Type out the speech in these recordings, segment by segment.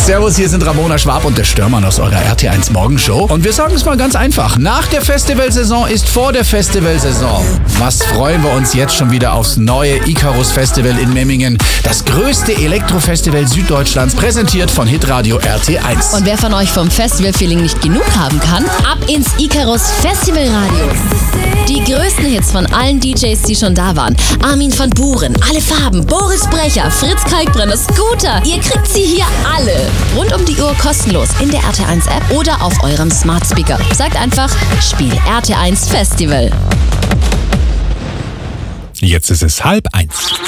Servus, hier sind Ramona Schwab und der Störmann aus eurer RT1 Morgenshow. Und wir sagen es mal ganz einfach. Nach der Festivalsaison ist vor der Festivalsaison. Was freuen wir uns jetzt schon wieder aufs neue Icarus Festival in Memmingen. Das größte Elektrofestival Süddeutschlands, präsentiert von Hitradio RT1. Und wer von euch vom Festivalfeeling nicht genug haben kann, ab ins Icarus Festivalradio. Die größten Hits von allen DJs, die schon da waren. Armin van Buuren, Alle Farben, Boris Brecher, Fritz Kalkbrenner, Scooter. Ihr kriegt sie hier alle. Rund um die Uhr kostenlos in der RT1 App oder auf eurem Smart Speaker. Sagt einfach, Spiel RT1 Festival. Jetzt ist es 12:30.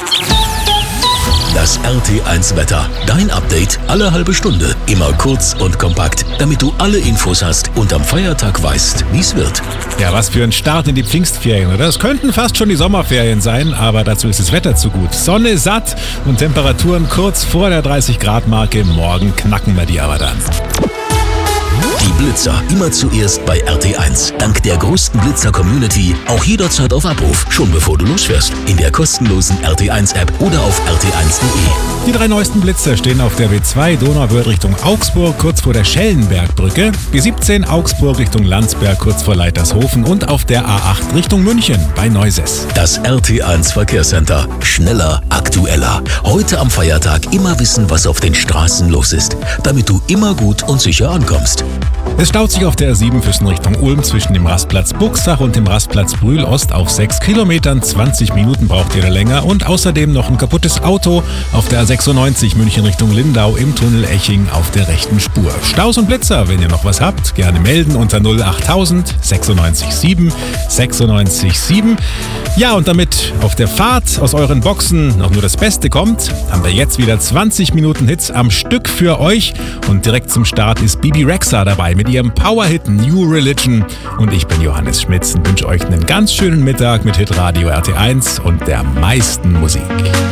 Das RT1 Wetter. Dein Update alle halbe Stunde. Immer kurz und kompakt, damit du alle Infos hast und am Feiertag weißt, wie es wird. Ja, was für ein Start in die Pfingstferien, oder? Es könnten fast schon die Sommerferien sein, aber dazu ist das Wetter zu gut. Sonne satt und Temperaturen kurz vor der 30-Grad-Marke. Morgen knacken wir die aber dann. Die Blitzer immer zuerst bei RT1. Dank der größten Blitzer-Community auch jederzeit auf Abruf, schon bevor du losfährst. In der kostenlosen RT1-App oder auf rt1.de. Die 3 neuesten Blitzer stehen auf der W2 Donauwörth Richtung Augsburg, kurz vor der Schellenbergbrücke, B17 Augsburg Richtung Landsberg, kurz vor Leitershofen und auf der A8 Richtung München bei Neuses. Das RT1 Verkehrscenter. Schneller, aktueller. Heute am Feiertag immer wissen, was auf den Straßen los ist, damit du immer gut und sicher ankommst. Es staut sich auf der A7 Füssen Richtung Ulm zwischen dem Rastplatz Buchsach und dem Rastplatz Brühl-Ost auf 6 Kilometern. 20 Minuten braucht ihr da länger und außerdem noch ein kaputtes Auto auf der A96 München Richtung Lindau im Tunnel Eching auf der rechten Spur. Staus und Blitzer, wenn ihr noch was habt, gerne melden unter 08000 96 7 96 7. Ja, und damit auf der Fahrt aus euren Boxen noch nur das Beste kommt, haben wir jetzt wieder 20 Minuten Hits am Stück für euch. Und direkt zum Start ist Bibi Rexha dabei mit ihrem Powerhit New Religion. Und ich bin Johannes Schmitz und wünsche euch einen ganz schönen Mittag mit Hitradio RT1 und der meisten Musik.